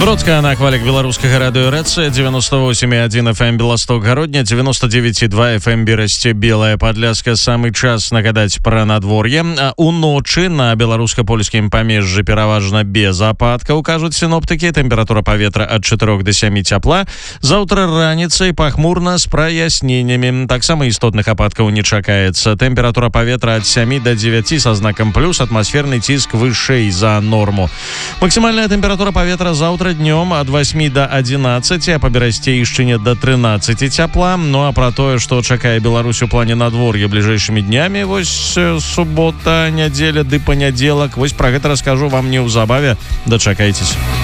Бродская на хвалях беларускага радыё РЭЦ 98,1 FM Беласток Гародня, 99,2 FM Берасце Белая Падляска. Самый час нагадаць пра надвор'е. Уночы на беларуска-польскім памежжы пераважна без ападкаў, кажуць сіноптыкі. Тэмпература паветра ад 4 до 7 цяпла. Заўтра раніцай пахмурна з праясненнямі. Таксама істотных ападкаў не чакаецца. Тэмпература паветра ад 7 до 9 са знакам плюс, атмасферны ціск вышэй за норму. Максімальная тэмпература паветра заўтра днем от 8 до 11, а по Берасцейшчыне до 13 цяпла. Ну а про тое, што чакае Беларусь у плане надвор'я бліжэйшымі днямі, вось субота, нядзеля ды панядзелак, вось пра гэта раскажу вам неўзабаве. Дачакайцеся.